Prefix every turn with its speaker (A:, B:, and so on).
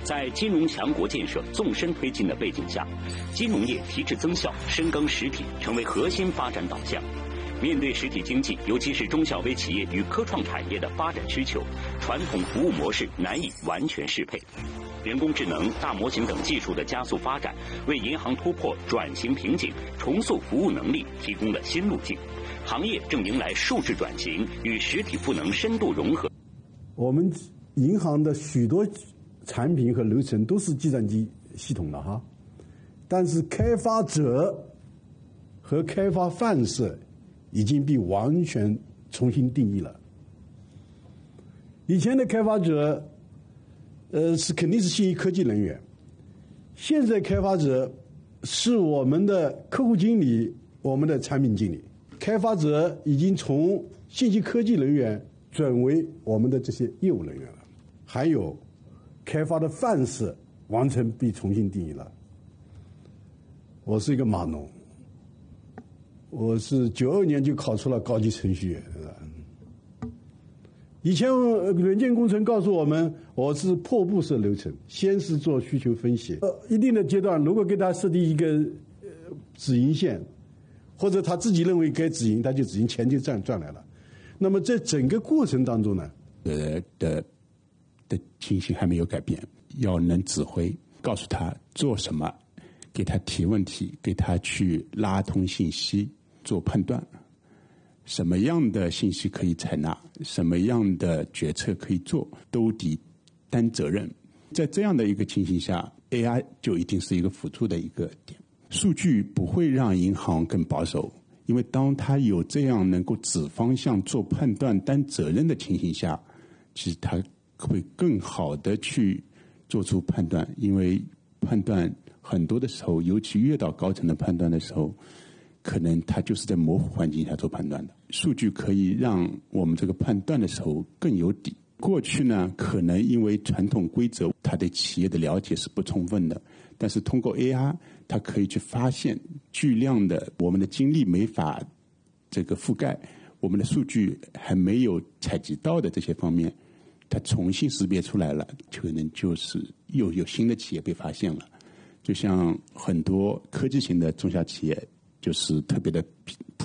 A: 在金融强国建设纵深推进的背景下，金融业提质增效、深耕实体成为核心发展导向。面对实体经济，尤其是中小微企业与科创产业的发展需求，传统服务模式难以完全适配。人工智能、大模型等技术的加速发展，为银行突破转型瓶颈、重塑服务能力提供了新路径。行业正迎来数字转型与实体赋能深度融合。
B: 我们银行的许多产品和流程都是计算机系统的哈，但是开发者和开发范式已经被完全重新定义了。以前的开发者肯定是信息科技人员，现在开发者是我们的客户经理、我们的产品经理。开发者已经从信息科技人员转为我们的这些业务人员了。还有开发的范式完全被重新定义了。我是一个码农，我是92年就考出了高级程序员。以前软件工程告诉我们，我是破布式流程，先是做需求分析，一定的阶段如果给他设定一个止盈线，或者他自己认为该止盈，他就止盈，钱就赚来了。那么在整个过程当中呢，
C: 的情形还没有改变，要能指挥，告诉他做什么，给他提问题，给他去拉通信息，做判断，什么样的信息可以采纳，什么样的决策可以做，都得担责任。在这样的一个情形下， AI 就一定是一个辅助的一个点。数据不会让银行更保守，因为当他有这样能够指方向、做判断、担责任的情形下，其实他会更好的去做出判断。因为判断很多的时候，尤其越到高层的判断的时候，可能他就是在模糊环境下做判断的。数据可以让我们这个判断的时候更有底。过去呢，可能因为传统规则，他对企业的了解是不充分的，但是通过 AI， 它可以去发现巨量的我们的精力没法这个覆盖，我们的数据还没有采集到的这些方面，它重新识别出来了，可能就是又有新的企业被发现了。就像很多科技型的中小企业，就是特别的